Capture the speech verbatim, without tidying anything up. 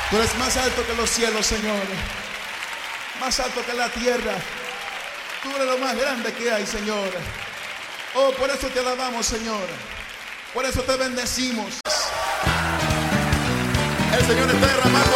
Tú eres más alto que los cielos, Señor. Más alto que la tierra. Tú eres lo más grande que hay, Señor. Oh, por eso te alabamos, Señor. Por eso te bendecimos. El Señor está derramando